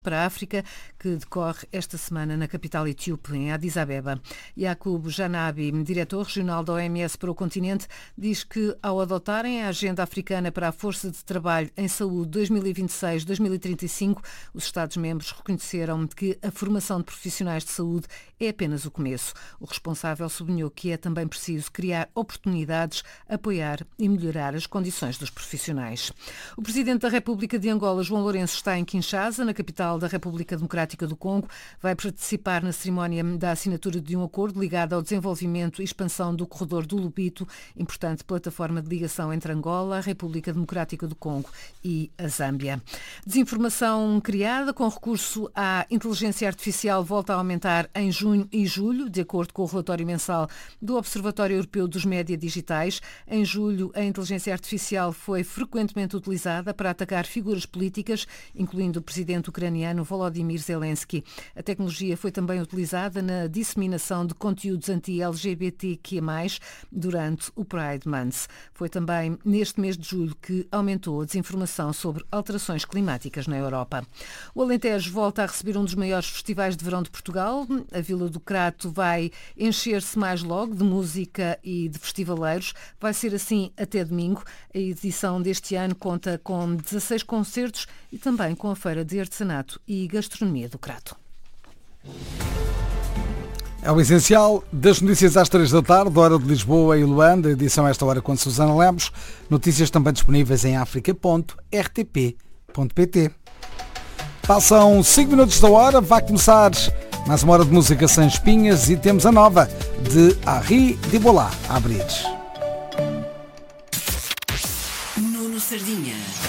para a África, que decorre esta semana na capital etíope, em Addis Abeba. Yacoub Janabi, diretor regional da OMS para o continente, diz que ao adotarem a Agenda Africana para a Força de Trabalho em Saúde 2026-2035, os Estados-membros reconheceram que a formação de profissionais de saúde é apenas o começo. O responsável sublinhou que é também preciso criar oportunidades, apoiar e melhorar as condições dos profissionais. O Presidente da República de Angola, João Lourenço, está em Kinshasa, na capital da República Democrática do Congo. Vai participar na cerimónia da assinatura de um acordo ligado ao desenvolvimento e expansão do corredor do Lubito, importante plataforma de ligação entre Angola, a República Democrática do Congo e a Zâmbia. Desinformação criada com recurso à inteligência artificial volta a aumentar em junho e julho, de acordo com o relatório mensal do Observatório Europeu dos Média Digitais. Em julho, a inteligência artificial foi frequentemente utilizada para atacar figuras políticas, incluindo o presidente ucraniano Volodymyr Zelensky. A tecnologia foi também utilizada na disseminação de conteúdos anti-LGBTQ+, durante o Pride Month. Foi também neste mês de julho que aumentou a desinformação sobre alterações climáticas na Europa. O Alentejo volta a receber um dos maiores festivais de verão de Portugal. A Vila do Crato vai encher-se mais logo de música e de festivaleiros. Vai ser assim até domingo. A edição deste ano conta com 16 concertos e também com a Feira de Artesanato e Gastronomia do Crato. É o essencial das notícias às 3 da tarde, hora de Lisboa e Luanda, edição esta hora com Susana Lemos. Notícias também disponíveis em africa.rtp.pt. Passam 5 minutos da hora, vai começar mais uma hora de música sem espinhas e temos a nova de Henri Dibolá a abrir. Nuno Sardinha.